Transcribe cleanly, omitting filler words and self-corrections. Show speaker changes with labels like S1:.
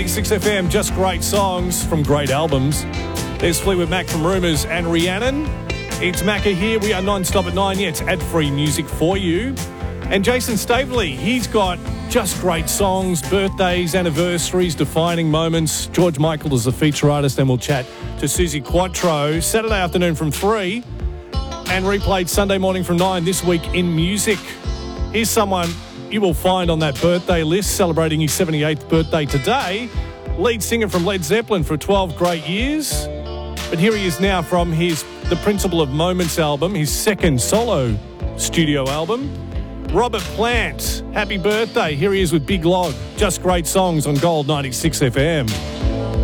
S1: 6FM, just great songs from great albums. There's Fleetwood Mac from Rumours and Rhiannon. It's Macca here. We are non-stop at 9. Yeah, it's ad-free music for you. And Jason Staveley, he's got just great songs, birthdays, anniversaries, defining moments. George Michael is the feature artist, and we'll chat to Susie Quattro Saturday afternoon from 3 and replayed Sunday morning from 9 this week in music. Here's someone you will find on that birthday list celebrating his 78th birthday today. Lead singer from Led Zeppelin for 12 great years. But here he is now from The Principle of Moments album, his second solo studio album. Robert Plant, happy birthday. Here he is with Big Log. Just great songs on Gold 96 FM.